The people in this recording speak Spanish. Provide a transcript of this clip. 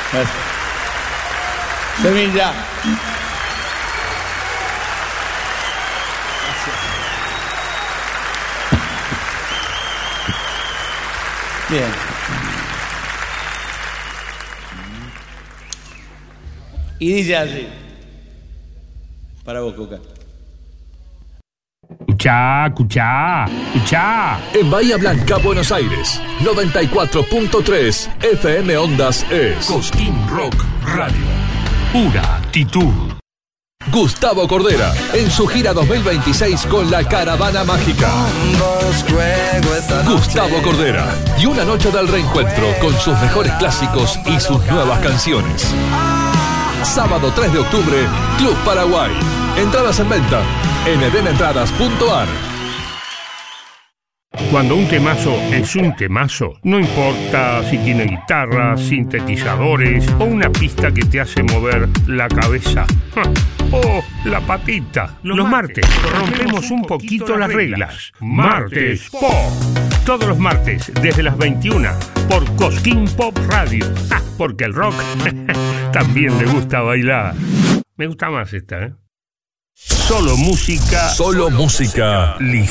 Semilla. Bien. Y dice así. Para vos, Cuca. Escuchá. En Bahía Blanca, Buenos Aires, 94.3 FM Ondas es Cosquín Rock Radio. Pura actitud. Gustavo Cordera, en su gira 2026 con la Caravana Mágica. Gustavo Cordera, y una noche del reencuentro con sus mejores clásicos y sus nuevas canciones. Sábado 3 de octubre, Club Paraguay. Entradas en venta en edenentradas.ar. Cuando un temazo es un temazo, no importa si tiene guitarras, sintetizadores o una pista que te hace mover la cabeza o la patita. Los martes rompemos un poquito las reglas. Martes Pop. Todos los martes desde las 21 por Cosquín Pop Radio. Porque el rock también le gusta bailar. Me gusta más esta, ¿eh? Solo música. Solo música.